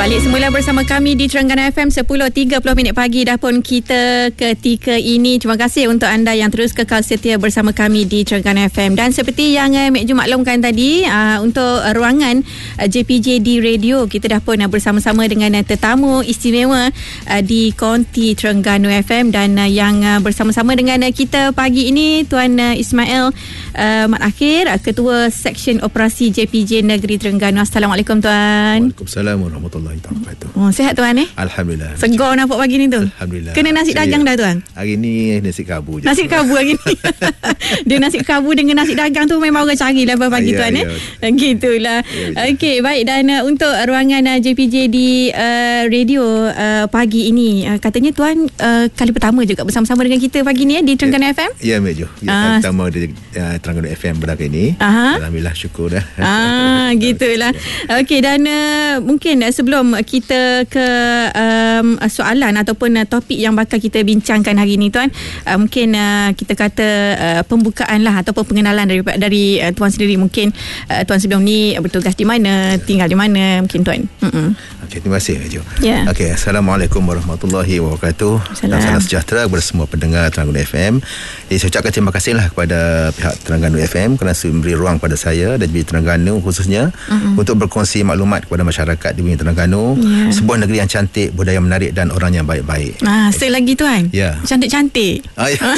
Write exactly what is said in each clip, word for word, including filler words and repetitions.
Balik semula bersama kami di Terengganu F M sepuluh tiga puluh minit pagi. Dah pun kita ketika ini. Terima kasih untuk anda yang terus kekal setia bersama kami di Terengganu F M. Dan seperti yang uh, Mek Ju maklumkan tadi, uh, untuk uh, ruangan uh, J P J di radio, kita dah pun uh, bersama-sama dengan uh, tetamu istimewa uh, di Konti Terengganu F M. Dan uh, yang uh, bersama-sama dengan uh, kita pagi ini Tuan uh, Ismail uh, Mat Akhir, uh, Ketua Seksyen Operasi J P J Negeri Terengganu. Assalamualaikum Tuan. Waalaikumsalam warahmatullahi wabarakatuh. Oh, sihat Tuan eh? Alhamdulillah. Segar nampak pagi ni tu. Alhamdulillah. Kena nasi Saya, dagang dah Tuan? Hari ni nasi kabu je. Nasi kabu hari ni. Dia nasi kabu dengan nasi dagang tu memang orang cari lah pagi ya, Tuan ya, eh. Gitulah. Ya, Okey, baik. Dan uh, untuk ruangan uh, J P J di uh, radio uh, pagi ini, uh, katanya Tuan uh, kali pertama juga bersama-sama dengan kita pagi ni eh, di Terengganu ya, F M? Ya, Mek Ju. Ya, Ah. kali pertama di uh, Terengganu F M pada hari ni. Aha. Alhamdulillah, syukur dah. Ah, gitulah. Okey, dan uh, mungkin uh, sebelum kita ke um, soalan ataupun uh, topik yang bakal kita bincangkan hari ini Tuan, uh, mungkin uh, kita kata uh, pembukaan lah ataupun pengenalan dari dari uh, Tuan sendiri. Mungkin uh, Tuan sebelum ni bertugas di mana, tinggal di mana, mungkin Tuan. Mm-mm. Okey, terima kasih Mek Ju. Ya. Okey, Assalamualaikum warahmatullahi wabarakatuh. Salam. Salam sejahtera kepada semua pendengar Terengganu F M. Jadi saya ucapkan terima kasihlah kepada pihak Terengganu F M kerana memberi ruang pada saya dan di Terengganu khususnya mm-hmm. untuk berkongsi maklumat kepada masyarakat di bumi Terengganu. Yeah. Sebuah negeri yang cantik, budaya menarik dan orang yang baik-baik. Ah, selagi Tuan. Ya. Cantik-cantik. Ah, ya.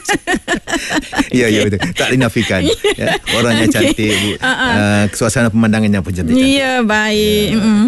ya, ya betul. Tak dinafikan. Ya. Orang yang Okay. cantik, bu, Uh-uh. uh, suasana pemandangan yang pun cantik. Ya, baik. Ya. Mm-mm.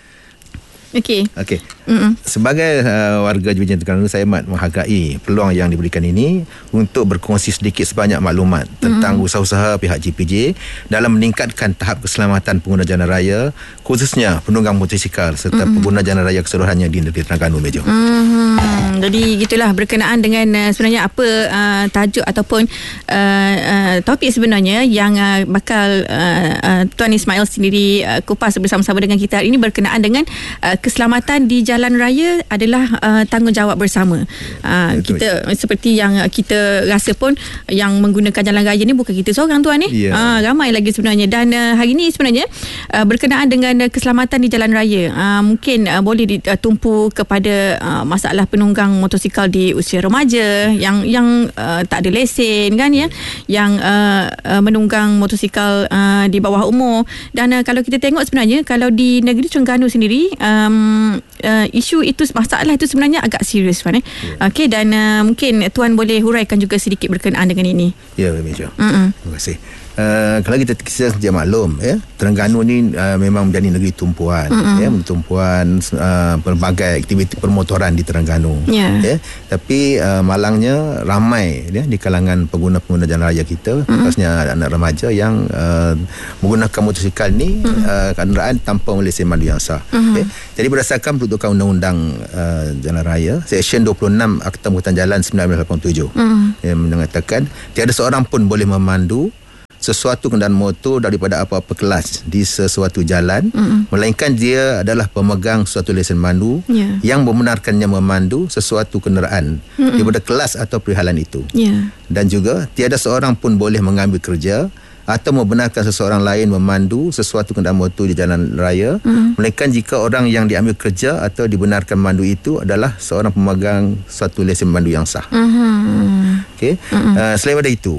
Okey. Okey. Mm-mm. Sebagai uh, warga J P J Terengganu, saya amat menghargai peluang yang diberikan ini untuk berkongsi sedikit sebanyak maklumat tentang mm-hmm. usaha-usaha pihak J P J dalam meningkatkan tahap keselamatan pengguna jalan raya, khususnya penunggang motosikal serta mm-hmm. pengguna jalan raya keseluruhannya di negeri Terengganu, Mek Ju. Mm-hmm. Jadi gitulah berkenaan dengan uh, sebenarnya apa uh, tajuk ataupun uh, uh, topik sebenarnya yang uh, bakal uh, uh, Tuan Ismail sendiri uh, kupas bersama-sama dengan kita hari ini berkenaan dengan uh, keselamatan di jalan raya adalah uh, tanggungjawab bersama. Uh, kita seperti yang kita rasa pun yang menggunakan jalan raya ni bukan kita seorang Tuan ni. Yeah. Uh, ramai lagi sebenarnya. Dan uh, hari ini sebenarnya uh, berkenaan dengan uh, keselamatan di jalan raya. Uh, mungkin uh, boleh ditumpu kepada uh, masalah penunggang motosikal di usia remaja yang yang uh, tak ada lesen kan ya, yang uh, uh, menunggang motosikal uh, di bawah umur. Dan uh, kalau kita tengok sebenarnya kalau di negeri Terengganu sendiri um, uh, isu itu, masalah itu sebenarnya agak serius Tuan eh. Yeah. Okey, dan uh, mungkin Tuan boleh huraikan juga sedikit berkenaan dengan ini. Ya, Mek Ju. Mm-mm. Terima kasih. Uh, kalau kita kita sedia maklum ya, Terengganu ni uh, memang menjadi negeri tumpuan mm-hmm. ya, tumpuan uh, pelbagai aktiviti permotoran di Terengganu. Yeah. Ya. Tapi uh, malangnya ramai ya di kalangan pengguna-pengguna jalan raya kita, mm-hmm. khususnya anak remaja yang uh, menggunakan motosikal ni mm-hmm. uh, kenderaan tanpa lesen mandu yang sah. Mm-hmm. Ya. Jadi berdasarkan peruntukan Undang-Undang uh, Jalan Raya Seksyen dua puluh enam Akta Pengangkutan Jalan seribu sembilan ratus lapan puluh tujuh mm-hmm. yang mengatakan tiada seorang pun boleh memandu sesuatu kenderaan motor daripada apa-apa kelas di sesuatu jalan, mm-hmm. melainkan dia adalah pemegang suatu lesen mandu yeah. yang membenarkannya memandu sesuatu kenderaan mm-hmm. daripada kelas atau perihalan itu. Yeah. Dan juga tiada seorang pun boleh mengambil kerja atau membenarkan seseorang lain memandu sesuatu kenderaan motor di jalan raya, mm-hmm. melainkan jika orang yang diambil kerja atau dibenarkan memandu itu adalah seorang pemegang suatu lesen mandu yang sah. Mm-hmm. Okey. Mm-hmm. Uh, selain daripada itu,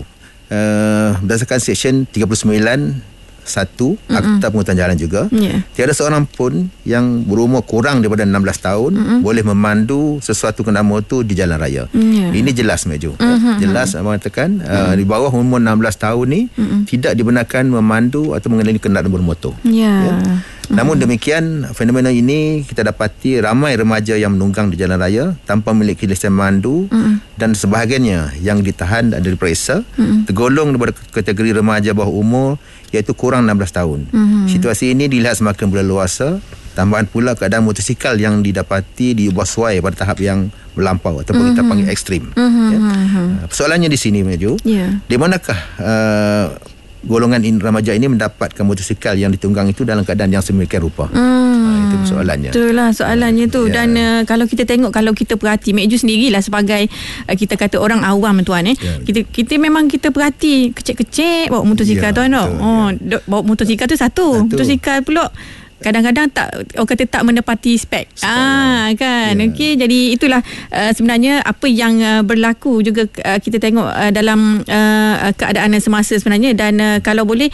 Uh, berdasarkan Seksyen tiga puluh sembilan satu mm-hmm. Akta Pengangkutan Jalan juga, yeah. tiada seorang pun yang berumur kurang daripada enam belas tahun mm-hmm. boleh memandu sesuatu kenderaan motor di jalan raya. Yeah. Ini jelas Mek Ju. Mm-hmm. Jelas mengatakan uh, mm-hmm. di bawah umur enam belas tahun ni mm-hmm. tidak dibenarkan memandu atau mengendarai kenderaan bermotor. Yeah. Ya. Namun demikian, fenomena ini kita dapati ramai remaja yang menunggang di jalan raya tanpa memiliki lesen mandu mm. dan sebahagiannya yang ditahan dan diperiksa mm. tergolong daripada kategori remaja bawah umur iaitu kurang enam belas tahun. Mm. Situasi ini dilihat semakin berleluasa. Tambahan pula keadaan motosikal yang didapati diubah suai pada tahap yang melampau ataupun mm-hmm. kita panggil ekstrim. Mm-hmm. Ya. Persoalannya di sini Mek Ju, yeah. di manakah uh, golongan in, remaja ini mendapatkan motosikal yang ditunggang itu dalam keadaan yang sedemikian rupa. Hmm. Ha, itu soalannya. Itulah soalannya tu. Ya. Dan uh, kalau kita tengok, kalau kita perhati, Mek Ju sendirilah sebagai uh, kita kata orang awam tuan eh. Ya. Kita kita memang kita perhati kecil-kecil bawa motosikal ya, tuan tau. Oh, ya. Bawa motosikal tu satu. satu. Motosikal pula kadang-kadang tak orang kata tak menepati spek. spek ah kan. Yeah. Okey, jadi itulah uh, sebenarnya apa yang uh, berlaku juga uh, kita tengok uh, dalam uh, keadaan semasa sebenarnya, dan uh, kalau boleh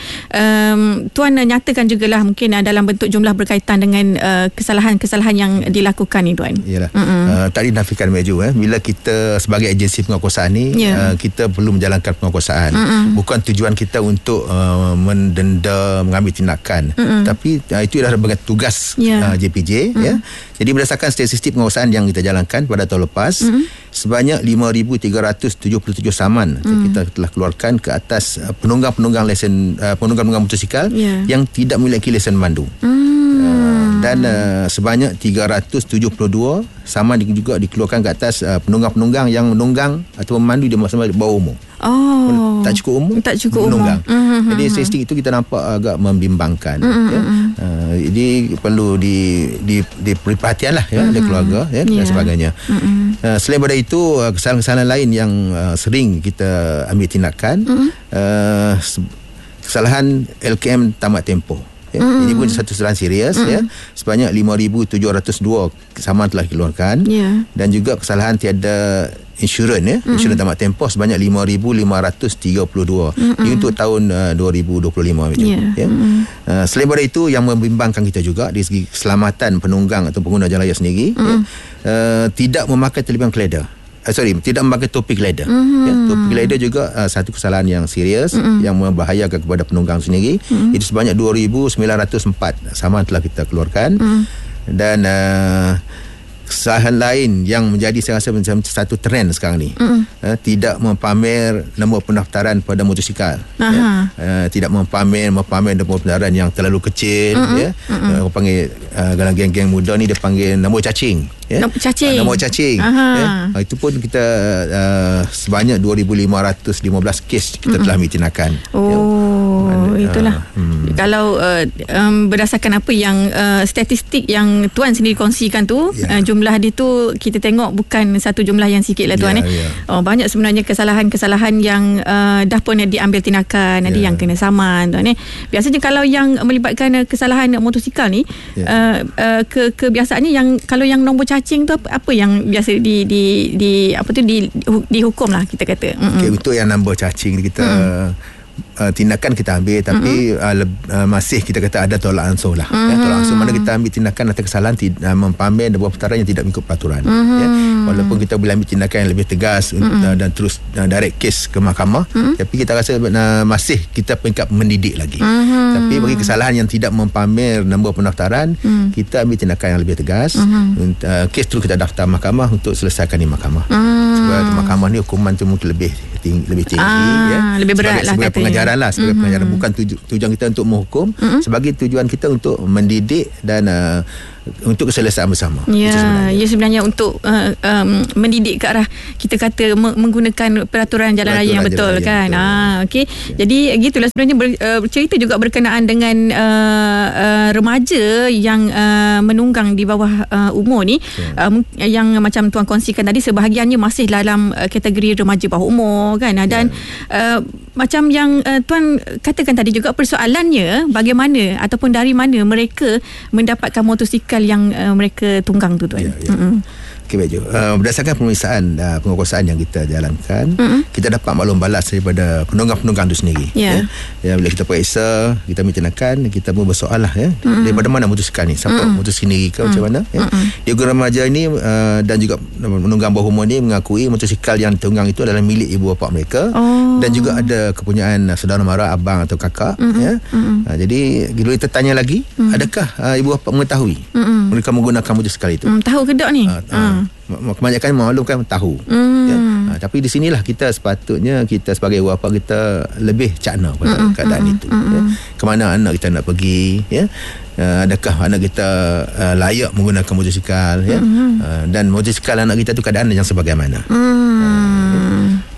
um, tuan uh, nyatakan jugalah mungkin uh, dalam bentuk jumlah berkaitan dengan uh, kesalahan-kesalahan yang dilakukan ni tuan. Iyalah. Uh, tak dinafikan Meju eh bila kita sebagai agensi penguatkuasaan ni, yeah. uh, kita perlu menjalankan penguatkuasaan. Mm-mm. Bukan tujuan kita untuk uh, mendenda, mengambil tindakan. Mm-mm. Tapi uh, itu adalah sebagai tugas yeah. uh, J P J. Mm-hmm. Ya. Jadi berdasarkan statistik penguasaan yang kita jalankan pada tahun lepas, mm-hmm. sebanyak lima ribu tiga ratus tujuh puluh tujuh saman mm-hmm. kita telah keluarkan ke atas uh, penunggang-penunggang lesen uh, penunggang-penunggang motosikal yeah. yang tidak memiliki lesen memandu. Mm. Uh, dan uh, sebanyak tiga ratus tujuh puluh dua saman juga dikeluarkan ke atas uh, penunggang-penunggang yang menunggang atau memandu di masa bawah umur. Oh. Tak cukup umur, tak cukup menunggang. umur. Mm-hmm. Jadi statistik itu kita nampak agak membimbangkan. Mm-hmm. Ya. Uh, jadi perlu di di diberi perhatian lah ya, mm-hmm. oleh keluarga ya, yeah. dan sebagainya. Mm-hmm. Uh, selain daripada itu, uh, kesalahan-kesalahan lain yang uh, sering kita ambil tindakan, mm-hmm. uh, kesalahan L K M tamat tempoh. Ya. Mm. Ini pun satu kesalahan serius. Mm. Ya. Sebanyak lima ribu tujuh ratus dua saman telah dikeluarkan. Yeah. Dan juga kesalahan tiada insurans ya. Mm. Insurans tamat tempoh sebanyak lima ribu lima ratus tiga puluh dua. Mm. Ini untuk tahun uh, dua ribu dua puluh lima. Yeah. Ya. Mm. Uh, selain daripada itu, yang membimbangkan kita juga dari segi keselamatan penunggang atau pengguna jalan raya sendiri, mm. ya, uh, tidak memakai telefon glider. Uh, sorry, tidak memakai topi glider. Mm-hmm. Ya, topi glider juga uh, satu kesalahan yang serius, mm-hmm. yang membahayakan kepada penunggang sendiri. Mm-hmm. Itu sebanyak dua ribu sembilan ratus empat saman telah kita keluarkan. Mm-hmm. Dan uh, kesalahan lain yang menjadi saya rasa macam satu trend sekarang ni, mm-hmm. uh, tidak mempamer nombor pendaftaran pada motosikal. Ya. Uh, tidak mempamer mempamer nombor pendaftaran yang terlalu kecil. Mm-hmm. Ya. Mm-hmm. Uh, orang panggil uh, dalam geng-geng muda ni dia panggil nombor cacing. Ya. Nombor cacing. Nombor cacing. Ya. Itu pun kita uh, sebanyak dua ribu lima ratus lima belas kes kita mm-hmm. telah ambil tindakan. Oh, ya. Mana, itulah. Uh, hmm. Kalau uh, um, berdasarkan apa yang uh, statistik yang tuan sendiri kongsikan tu, yeah. uh, jumlah dia tu kita tengok bukan satu jumlah yang sikit lah tuan. Yeah, eh. yeah. Oh, banyak sebenarnya kesalahan-kesalahan yang uh, dah pun diambil tindakan, ada yeah. yang kena saman tuan eh. Biasanya kalau yang melibatkan uh, kesalahan motosikal ni, yeah. uh, uh, ke kebiasaannya yang kalau yang nombor cacing tu apa, apa yang biasa di di di apa tu di dihukum lah kita kata. Okey, untuk yang nombor cacing kita mm. Uh, tindakan kita ambil, tapi mm-hmm. uh, le- uh, masih kita kata ada tolak ansur lah. Mm-hmm. Ya, tolak ansur mana kita ambil tindakan atas kesalahan tid- uh, mempamer sebuah perkara yang tidak mengikut peraturan. Mm-hmm. Ya, walaupun kita boleh ambil tindakan yang lebih tegas mm-hmm. uh, dan terus uh, direct case ke mahkamah, mm-hmm. tapi kita rasa uh, masih kita peringkat mendidik lagi. Mm-hmm. Tapi bagi kesalahan yang tidak mempamer nombor pendaftaran, mm-hmm. kita ambil tindakan yang lebih tegas. Mm-hmm. uh, Kes terus kita daftar mahkamah untuk selesaikan di mahkamah. Mm-hmm. Sebab mahkamah ni hukuman tu mungkin lebih tinggi, lebih tinggi ah, ya. Lebih berat sebagai, lah sebagai pengajaran lah, sebagai mm-hmm. pengajaran, bukan tuju, tujuan kita untuk menghukum, mm-hmm. sebagai tujuan kita untuk mendidik dan uh, untuk keselesaan bersama. Ya, sebenarnya. ya sebenarnya untuk uh, um, mendidik ke arah kita kata menggunakan peraturan jalan peraturan raya yang betul raya, kan. Betul. Ah, okey. Ya. Jadi gitulah sebenarnya ber, uh, bercerita juga berkenaan dengan uh, uh, remaja yang uh, menunggang di bawah uh, umur ni, ya. uh, yang macam tuan kongsikan tadi, sebahagiannya masih dalam uh, kategori remaja bawah umur kan. Dan ya. uh, macam yang uh, tuan katakan tadi juga, persoalannya bagaimana ataupun dari mana mereka mendapatkan motosikal yang uh, mereka tunggang tu tuan. Ya, ya. Mm-hmm. Okey, baik. Uh, berdasarkan pemeriksaan uh, penguatkuasaan yang kita jalankan, mm-hmm. kita dapat maklum balas daripada penunggang-penunggang itu sendiri. Yeah. Ya. Ya, bila kita periksa, kita ambil tindakan, kita pun bersoal lah ya. Mm-hmm. Daripada mana motosikal ni? Siapa mm-hmm. motosikal sendiri ke mm-hmm. macam mana? Ya. Mm-hmm. Dia remaja ini uh, dan juga penunggang bawah umur ni mengakui motosikal yang tunggang itu adalah milik ibu bapa mereka. Oh. Dan juga ada kepunyaan saudara mara, abang atau kakak. Mm-hmm. Ya. Mm-hmm. Uh, jadi bila kita tanya lagi, mm-hmm. adakah uh, ibu bapa mengetahui mm-hmm. mereka menggunakan motosikal itu? Mm, tahu ke tak ni? Uh, uh. Uh. Kebanyakan maklumkan tahu. Mm. Ya. Ha, tapi di sinilah kita sepatutnya kita sebagai ibu bapa kita lebih cakna pada mm-mm, keadaan mm-mm, itu. Mm-mm. Ya. Kemana anak kita nak pergi? Ya. Uh, adakah anak kita uh, layak menggunakan motosikal? Ya. Mm-hmm. Uh, dan motosikal anak kita tu keadaan yang sebagaimana? Mm. Uh,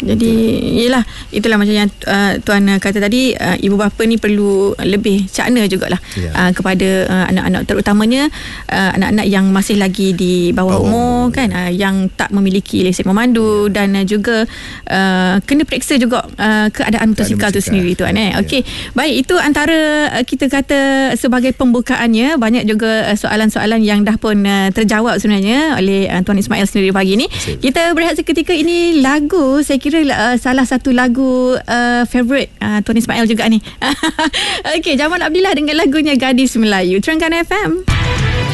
Jadi yelah, itulah macam yang uh, Tuan kata tadi, uh, ibu bapa ni perlu lebih cakna jugalah yeah. uh, kepada uh, anak-anak, terutamanya uh, anak-anak yang masih lagi di bawah oh. umur kan, uh, yang tak memiliki lesen memandu, yeah. dan uh, juga uh, kena periksa juga uh, keadaan motosikal tu sendiri Tuan eh. Okey, yeah. baik, itu antara uh, kita kata sebagai pembukaannya. Banyak juga uh, soalan-soalan yang dah pun uh, terjawab sebenarnya oleh uh, Tuan Ismail sendiri pagi ni. Asyik. Kita berehat seketika. Ini lagu, saya kira uh, salah satu lagu uh, favourite uh, Tuan Ismail juga ni. Okey, Jamal Abdillah dengan lagunya Gadis Melayu, Terengganu F M.